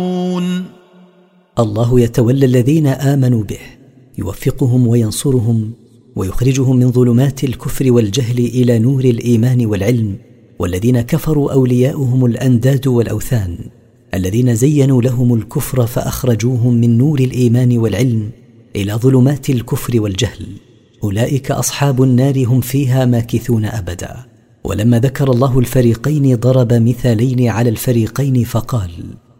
الله يتولى الذين آمنوا به، يوفقهم وينصرهم ويخرجهم من ظلمات الكفر والجهل إلى نور الإيمان والعلم. والذين كفروا أولياؤهم الأنداد والأوثان، الذين زينوا لهم الكفر فأخرجوهم من نور الإيمان والعلم إلى ظلمات الكفر والجهل. أولئك أصحاب النار، هم فيها ماكثون أبدا. ولما ذكر الله الفريقين ضرب مثالين على الفريقين فقال: